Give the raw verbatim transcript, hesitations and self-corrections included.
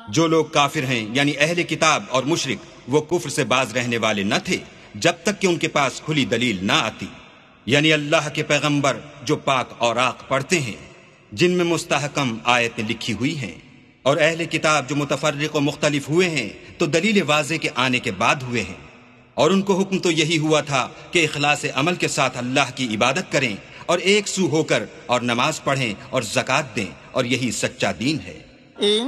जो लोग काफिर हैं यानी अहले किताब और मुशरिक, वो कुफ्र से बाज रहने वाले न थे जब तक कि उनके पास खुली दलील ना आती, यानी अल्लाह के पैगंबर जो पाक और आक पढ़ते हैं, जिनमें मुस्तहकम आयतें लिखी हुई हैं, और अहले किताब जो मुतफर्रिक और मुख्तलिफ हुए हैं तो दलील वाज़े के आने के बाद हुए हैं। और उनको हुक्म तो यही हुआ था कि इखलास अमल के साथ अल्लाह की इबादत करें और एक सू होकर और नमाज पढ़ें और ज़कात दें, और यही सच्चा दीन है।